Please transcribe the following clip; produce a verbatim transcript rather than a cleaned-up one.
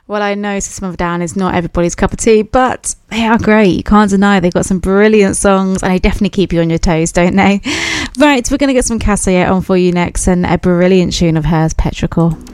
Well, I know System of a Down is not everybody's cup of tea, but they are great. You can't deny they've got some brilliant songs, and they definitely keep you on your toes, don't they? Right, we're going to get some Cassia on for you next, and a brilliant tune of hers, Petrichor.